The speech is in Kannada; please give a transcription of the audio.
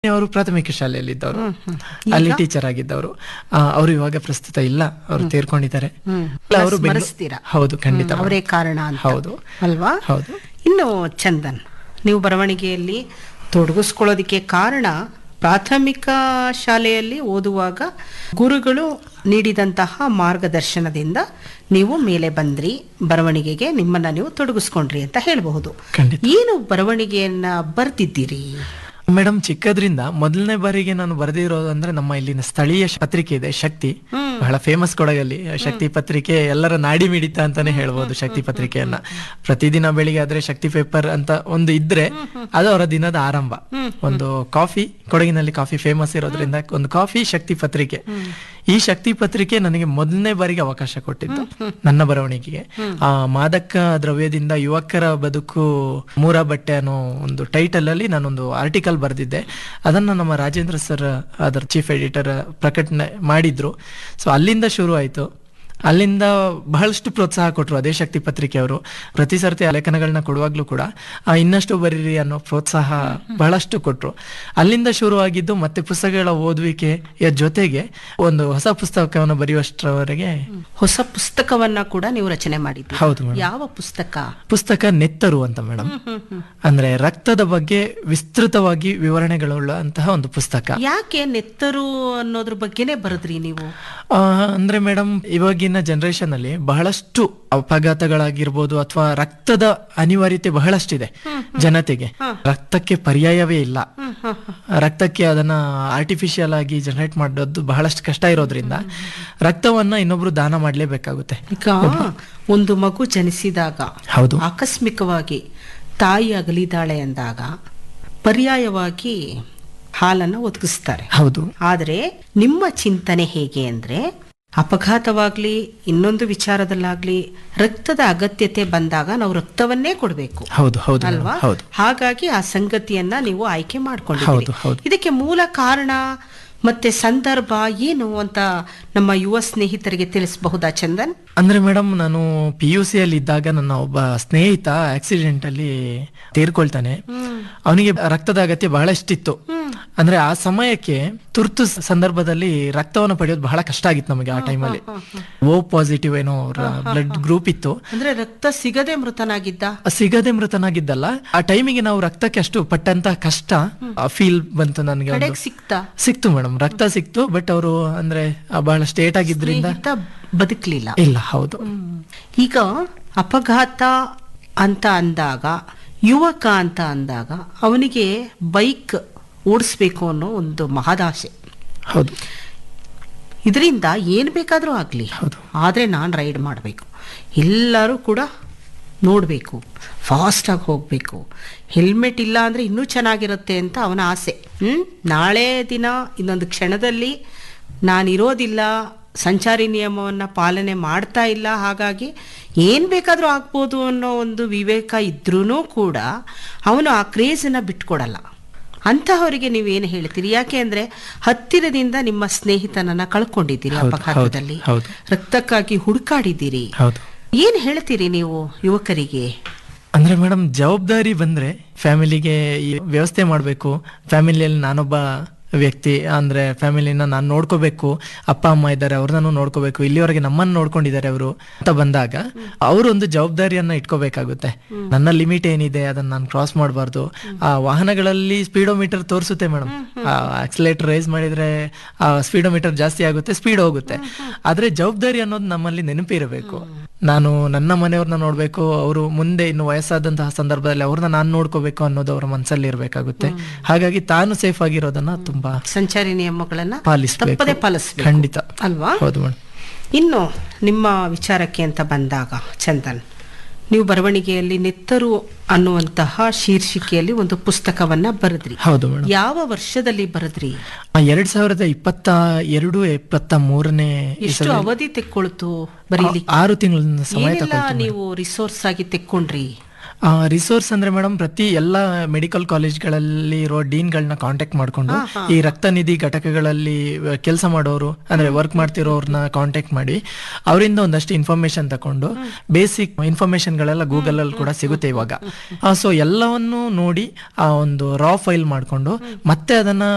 ಅವರು ಪ್ರಾಥಮಿಕ ಶಾಲೆಯಲ್ಲಿ ಇದ್ದವರು, ಅಲ್ಲಿ ಟೀಚರ್ ಆಗಿದ್ದವರು. ಅವರು ಇವಾಗ ಪ್ರಸ್ತುತ ಇಲ್ಲ, ಅವರು ತೀರ್ಕೊಂಡಿದ್ದಾರೆ. ಅವರು ಹೌದು, ಖಂಡಿತ ಅವರೇ ಕಾರಣ ಅಂತ ಹೌದು ಅಲ್ವಾ? ಹೌದು. ಇನ್ನು ಚಂದನ್, ನೀವು ಬರವಣಿಗೆಯಲ್ಲಿ ತೊಡಗಿಸ್ಕೊಳ್ಳೋದಕ್ಕೆ ಕಾರಣ ಪ್ರಾಥಮಿಕ ಶಾಲೆಯಲ್ಲಿ ಓದುವಾಗ ಗುರುಗಳು ನೀಡಿದಂತಹ ಮಾರ್ಗದರ್ಶನದಿಂದ ನೀವು ಮೇಲೆ ಬಂದ್ರಿ, ಬರವಣಿಗೆಗೆ ನಿಮ್ಮನ್ನ ನೀವು ತೊಡಗಿಸ್ಕೊಂಡ್ರಿ ಅಂತ ಹೇಳಬಹುದು. ಏನು ಬರವಣಿಗೆಯನ್ನ ಬರ್ತಿದ್ದೀರಿ ಮೇಡಮ್? ಚಿಕ್ಕದ್ರಿಂದ ಮೊದಲನೇ ಬಾರಿಗೆ ನಾನು ಬರೆದಿರೋದು ಅಂದ್ರೆ ನಮ್ಮ ಇಲ್ಲಿನ ಸ್ಥಳೀಯ ಪತ್ರಿಕೆ ಇದೆ, ಶಕ್ತಿ. ಬಹಳ ಫೇಮಸ್ ಕೊಡಗಲ್ಲಿ ಶಕ್ತಿ ಪತ್ರಿಕೆ, ಎಲ್ಲರ ನಾಡಿ ಮಿಡಿತ ಅಂತಾನೆ ಹೇಳ್ಬೋದು ಶಕ್ತಿ ಪತ್ರಿಕೆಯನ್ನ. ಪ್ರತಿದಿನ ಬೆಳಿಗ್ಗೆ ಆದ್ರೆ ಶಕ್ತಿ ಪೇಪರ್ ಅಂತ ಒಂದು ಇದ್ರೆ ಅದು ಅವರ ದಿನದ ಆರಂಭ. ಒಂದು ಕಾಫಿ, ಕೊಡಗಿನಲ್ಲಿ ಕಾಫಿ ಫೇಮಸ್ ಇರೋದ್ರಿಂದ ಒಂದು ಕಾಫಿ, ಶಕ್ತಿ ಪತ್ರಿಕೆ. ಈ ಶಕ್ತಿ ಪತ್ರಿಕೆ ನನಗೆ ಮೊದಲನೇ ಬಾರಿಗೆ ಅವಕಾಶ ಕೊಟ್ಟಿದ್ದು ನನ್ನ ಬರವಣಿಗೆಗೆ. ಮಾದಕ ದ್ರವ್ಯದಿಂದ ಯುವಕರ ಬದುಕು ಮೂರ ಬಟ್ಟೆ ಅನ್ನೋ ಒಂದು ಟೈಟಲ್ ಅಲ್ಲಿ ನಾನೊಂದು ಆರ್ಟಿಕಲ್ ಬರೆದಿದ್ದೆ. ಅದನ್ನ ನಮ್ಮ ರಾಜೇಂದ್ರ ಸರ್, ಅದರ ಚೀಫ್ ಎಡಿಟರ್, ಪ್ರಕಟಣೆ ಮಾಡಿದ್ರು. ಸೊ ಅಲ್ಲಿಂದ ಶುರು ಆಯ್ತು. ಅಲ್ಲಿಂದ ಬಹಳಷ್ಟು ಪ್ರೋತ್ಸಾಹ ಕೊಟ್ಟರು ಅದೇ ಶಕ್ತಿ ಪತ್ರಿಕೆಯವರು. ಪ್ರತಿ ಸರ್ತಿ ಲೇಖನಗಳನ್ನ ಕೊಡುವಾಗ್ಲೂ ಕೂಡ ಇನ್ನಷ್ಟು ಬರೀರಿ ಅನ್ನೋ ಪ್ರೋತ್ಸಾಹ ಬಹಳಷ್ಟು ಕೊಟ್ರು. ಅಲ್ಲಿಂದ ಶುರುವಾಗಿದ್ದು ಮತ್ತೆ ಪುಸ್ತಕಗಳ ಓದುವಿಕೆಯ ಜೊತೆಗೆ ಒಂದು ಹೊಸ ಪುಸ್ತಕವನ್ನು ಬರೆಯುವಷ್ಟರವರೆಗೆ. ಹೊಸ ಪುಸ್ತಕವನ್ನ ಕೂಡ ನೀವು ರಚನೆ ಮಾಡಿದ್ದೀರಿ? ಹೌದು ಮೇಡಮ್. ಯಾವ ಪುಸ್ತಕ? ಪುಸ್ತಕ ನೆತ್ತರು ಅಂತ ಮೇಡಮ್. ಅಂದ್ರೆ ರಕ್ತದ ಬಗ್ಗೆ ವಿಸ್ತೃತವಾಗಿ ವಿವರಣೆಗಳುಳ್ಳಂತಹ ಒಂದು ಪುಸ್ತಕ. ಯಾಕೆ ನೆತ್ತರು ಅನ್ನೋದ್ರ ಬಗ್ಗೆನೇ ಬರೆದ್ರಿ ನೀವು? ಅಂದ್ರೆ ಮೇಡಮ್, ಇವಾಗಿನ ಜನರೇಷನ್ ಅಲ್ಲಿ ಬಹಳಷ್ಟು ಅಪಘಾತಗಳಾಗಿರ್ಬೋದು ಅಥವಾ ರಕ್ತದ ಅನಿವಾರ್ಯತೆ ಬಹಳಷ್ಟಿದೆ ಜನತೆಗೆ. ರಕ್ತಕ್ಕೆ ಪರ್ಯಾಯವೇ ಇಲ್ಲ. ರಕ್ತಕ್ಕೆ ಅದನ್ನ ಆರ್ಟಿಫಿಷಿಯಲ್ ಆಗಿ ಜನರೇಟ್ ಮಾಡೋದು ಬಹಳಷ್ಟು ಕಷ್ಟ ಇರೋದ್ರಿಂದ ರಕ್ತವನ್ನ ಇನ್ನೊಬ್ರು ದಾನ ಮಾಡ್ಲೇಬೇಕಾಗುತ್ತೆ. ಈಗ ಒಂದು ಮಗು ಜನಿಸಿದಾಗ, ಹೌದು, ಆಕಸ್ಮಿಕವಾಗಿ ತಾಯಿ ಅಗಲಿದಾಳೆ ಅಂದಾಗ ಪರ್ಯಾಯವಾಗಿ ಹಾಲನ್ನು ಒದಗಿಸ್ತಾರೆ. ಹೌದು. ಆದ್ರೆ ನಿಮ್ಮ ಚಿಂತನೆ ಹೇಗೆ ಅಂದ್ರೆ, ಅಪಘಾತವಾಗ್ಲಿ ಇನ್ನೊಂದು ವಿಚಾರದಲ್ಲಾಗ್ಲಿ ರಕ್ತದ ಅಗತ್ಯತೆ ಬಂದಾಗ ನಾವು ರಕ್ತವನ್ನೇ ಕೊಡ್ಬೇಕು. ಹೌದು ಹೌದು ಅಲ್ವಾ? ಹೌದು. ಹಾಗಾಗಿ ಆ ಸಂಗತಿಯನ್ನ ನೀವು ಆಯ್ಕೆ ಮಾಡ್ಕೊಂಡಿದ್ದೀರಿ. ಹೌದು. ಇದಕ್ಕೆ ಮೂಲ ಕಾರಣ ಮತ್ತೆ ಸಂದರ್ಭ ಏನು ಅಂತ ನಮ್ಮ ಯುವ ಸ್ನೇಹಿತರಿಗೆ ತಿಳಿಸಬಹುದಾ ಚಂದನ್? ಅಂದ್ರೆ ಮೇಡಮ್, ನಾನು PUC ಅಲ್ಲಿ ಇದ್ದಾಗ ನನ್ನ ಒಬ್ಬ ಸ್ನೇಹಿತ ಆಕ್ಸಿಡೆಂಟ್ ಅಲ್ಲಿ ತೀರ್ಕೊಳ್ತಾನೆ. ಅವನಿಗೆ ರಕ್ತದ ಅಗತ್ಯ ಬಹಳಷ್ಟಿತ್ತು. ಅಂದ್ರೆ ಆ ಸಮಯಕ್ಕೆ ತುರ್ತು ಸಂದರ್ಭದಲ್ಲಿ ರಕ್ತವನ್ನು ಪಡೆಯೋದು ಬಹಳ ಕಷ್ಟ ಆಗಿತ್ತು ನಮಗೆ. ಆ ಟೈಮಲ್ಲಿ O ಪಾಸಿಟಿವ್ ಏನೋ ಬ್ಲಡ್ ಗ್ರೂಪ್ ಇತ್ತು. ಅಂದ್ರೆ ರಕ್ತ ಸಿಗದೆ ಮೃತನಾಗಿದ್ದ? ಸಿಗದೆ ಮೃತನಾಗಿದ್ದಲ್ಲ, ಆ ಟೈಮಿಗೆ ನಾವು ರಕ್ತಕ್ಕೆ ಅಷ್ಟು ಪಟ್ಟಂತ ಕಷ್ಟ ಫೀಲ್ ಬಂತು ನನಗೆ. ಸಿಕ್ತು ಮೇಡಮ್, ರಕ್ತ ಸಿಕ್ತು. ಬಟ್ ಅವರು ಅಂದ್ರೆ ಬಹಳ ಸ್ಟೇಟ್ ಆಗಿದ್ರಿಂದ ಬದುಕಲಿಲ್ಲ. ಇಲ್ಲ. ಹೌದು. ಈಗ ಅಪಘಾತ ಅಂತ ಅಂದಾಗ, ಯುವಕ ಅಂತ ಅಂದಾಗ ಅವನಿಗೆ ಬೈಕ್ ಓಡಿಸ್ಬೇಕು ಅನ್ನೋ ಒಂದು ಮಹದಾಸೆ. ಹೌದು. ಇದರಿಂದ ಏನ್ ಬೇಕಾದ್ರೂ ಆಗ್ಲಿ, ಆದ್ರೆ ನಾನು ರೈಡ್ ಮಾಡಬೇಕು, ಎಲ್ಲರೂ ಕೂಡ ನೋಡ್ಬೇಕು, ಫಾಸ್ಟ್ ಆಗಿ ಹೋಗ್ಬೇಕು, ಹೆಲ್ಮೆಟ್ ಇಲ್ಲ ಅಂದ್ರೆ ಇನ್ನೂ ಚೆನ್ನಾಗಿರುತ್ತೆ ಅಂತ ಅವನ ಆಸೆ. ನಾಳೆ ದಿನ ಇನ್ನೊಂದು ಕ್ಷಣದಲ್ಲಿ ನಾನಿರೋದಿಲ್ಲ, ಸಂಚಾರಿ ನಿಯಮವನ್ನ ಪಾಲನೆ ಮಾಡ್ತಾ ಇಲ್ಲ, ಹಾಗಾಗಿ ಏನ್ ಬೇಕಾದ್ರೂ ಆಗ್ಬೋದು ಅನ್ನೋ ಒಂದು ವಿವೇಕ ಇದ್ರೂ ಕೂಡ ಅವನು ಆ ಕ್ರೇಜನ್ನ ಬಿಟ್ಕೊಡಲ್ಲ. ಅಂತಹವರಿಗೆ ನೀವೇನು ಹೇಳ್ತೀರಿ? ಯಾಕೆ ಅಂದ್ರೆ ಹತ್ತಿರದಿಂದ ನಿಮ್ಮ ಸ್ನೇಹಿತನನ್ನ ಕಳ್ಕೊಂಡಿದ್ದೀರಿ ಅಪಘಾತದಲ್ಲಿ, ರಕ್ತಕ್ಕಾಗಿ ಹುಡುಕಾಡಿದ್ದೀರಿ. ಏನ್ ಹೇಳ್ತೀರಿ ನೀವು ಯುವಕರಿಗೆ? ಅಂದ್ರೆ ಮೇಡಮ್, ಜವಾಬ್ದಾರಿ ಬಂದ್ರೆ ಫ್ಯಾಮಿಲಿಗೆ ವ್ಯವಸ್ಥೆ ಮಾಡ್ಬೇಕು. ಫ್ಯಾಮಿಲಿಯಲ್ಲಿ ನಾನೊಬ್ಬ ವ್ಯಕ್ತಿ, ಅಂದ್ರೆ ಫ್ಯಾಮಿಲಿನ ನಾನು ನೋಡ್ಕೋಬೇಕು. ಅಪ್ಪ ಅಮ್ಮ ಇದ್ದಾರೆ, ಅವ್ರನ್ನೂ ನೋಡ್ಕೋಬೇಕು. ಇಲ್ಲಿವರೆಗೆ ನಮ್ಮನ್ನು ನೋಡ್ಕೊಂಡಿದ್ದಾರೆ ಅವರು ಅಂತ ಬಂದಾಗ ಅವರು ಒಂದು ಜವಾಬ್ದಾರಿಯನ್ನ ಇಟ್ಕೋಬೇಕಾಗುತ್ತೆ. ನನ್ನ ಲಿಮಿಟ್ ಏನಿದೆ ಅದನ್ನ ನಾನು ಕ್ರಾಸ್ ಮಾಡಬಾರ್ದು. ಆ ವಾಹನಗಳಲ್ಲಿ ಸ್ಪೀಡೋಮೀಟರ್ ತೋರಿಸುತ್ತೆ ಮೇಡಮ್. ಆಕ್ಸಿಲೇಟರ್ ರೈಸ್ ಮಾಡಿದ್ರೆ ಆ ಸ್ಪೀಡೋಮೀಟರ್ ಜಾಸ್ತಿ ಆಗುತ್ತೆ, ಸ್ಪೀಡ್ ಹೋಗುತ್ತೆ. ಆದ್ರೆ ಜವಾಬ್ದಾರಿ ಅನ್ನೋದು ನಮ್ಮಲ್ಲಿ ನೆನಪಿರಬೇಕು. ನಾನು ನನ್ನ ಮನೆಯವ್ರನ್ನ ನೋಡ್ಬೇಕು, ಅವರು ಮುಂದೆ ಇನ್ನು ವಯಸ್ಸಾದಂತಹ ಸಂದರ್ಭದಲ್ಲಿ ಅವ್ರನ್ನ ನಾನು ನೋಡ್ಕೋಬೇಕು ಅನ್ನೋದು ಅವರ ಮನಸ್ಸಲ್ಲಿ ಇರ್ಬೇಕಾಗುತ್ತೆ. ಹಾಗಾಗಿ ತಾನು ಸೇಫ್ ಆಗಿರೋದನ್ನ ತುಂಬಾ ಸಂಚಾರಿ ನಿಯಮಗಳನ್ನ ಪಾಲಿಸಬೇಕು. ಖಂಡಿತ ಅಲ್ವಾ? ಹೌದು ಮೇಡಮ್. ಇನ್ನು ನಿಮ್ಮ ವಿಚಾರಕ್ಕೆ ಅಂತ ಬಂದಾಗ ಚಂದನ್, ನೀವು ಬರವಣಿಗೆಯಲ್ಲಿ ನೆತ್ತರು ಅನ್ನುವಂತಹ ಶೀರ್ಷಿಕೆಯಲ್ಲಿ ಒಂದು ಪುಸ್ತಕವನ್ನ ಬರೆದ್ರಿ. ಹೌದು ಮೇಡಮ್. ಯಾವ ವರ್ಷದಲ್ಲಿ ಬರೆದ್ರಿ? 2022-23ನೇ. ಎಷ್ಟು ಅವಧಿ ತೆಕ್ಕೊಳ್ತು ಬರೀಲಿಕ್ಕೆ? 6 ತಿಂಗಳ ಸಮಯ ತಗೊಳ್ತು. ನೀವು ರಿಸೋರ್ಸ್ ಆಗಿ ತೆಕ್ಕೊಂಡ್ರಿ? ರಿಸೋರ್ಸ್ ಅಂದ್ರೆ ಮೇಡಮ್, ಪ್ರತಿ ಎಲ್ಲ ಮೆಡಿಕಲ್ ಕಾಲೇಜ್ಗಳಲ್ಲಿ ಇರೋ ಡೀನ್ಗಳನ್ನ ಕಾಂಟ್ಯಾಕ್ಟ್ ಮಾಡ್ಕೊಂಡು ಈ ರಕ್ತ ನಿಧಿ ಘಟಕಗಳಲ್ಲಿ ಕೆಲಸ ಮಾಡೋರು, ಅಂದ್ರೆ ವರ್ಕ್ ಮಾಡ್ತಿರೋರ್ನ ಕಾಂಟ್ಯಾಕ್ಟ್ ಮಾಡಿ ಅವರಿಂದ ಒಂದಷ್ಟು ಇನ್ಫಾರ್ಮೇಶನ್ ತಕೊಂಡು, ಬೇಸಿಕ್ ಇನ್ಫಾರ್ಮೇಶನ್ ಗಳೆಲ್ಲ ಗೂಗಲ್ ಅಲ್ಲಿ ಕೂಡ ಸಿಗುತ್ತೆ ಇವಾಗ. ಸೊ ಎಲ್ಲವನ್ನು ನೋಡಿ ಆ ಒಂದು ರಾ ಫೈಲ್ ಮಾಡ್ಕೊಂಡು ಮತ್ತೆ ಅದನ್ನ